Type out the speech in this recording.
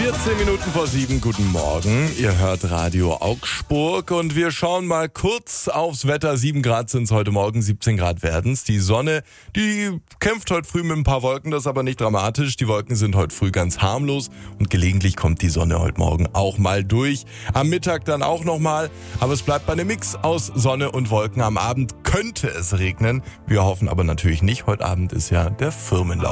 14 Minuten vor 7, guten Morgen. Ihr hört Radio Augsburg und wir schauen mal kurz aufs Wetter. 7 Grad sind es heute Morgen, 17 Grad werden es. Die Sonne, die kämpft heute früh mit ein paar Wolken, das ist aber nicht dramatisch. Die Wolken sind heute früh ganz harmlos und gelegentlich kommt die Sonne heute Morgen auch mal durch. Am Mittag dann auch nochmal, aber es bleibt bei einem Mix aus Sonne und Wolken. Am Abend könnte es regnen. Wir hoffen aber natürlich nicht. Heute Abend ist ja der Firmenlauf.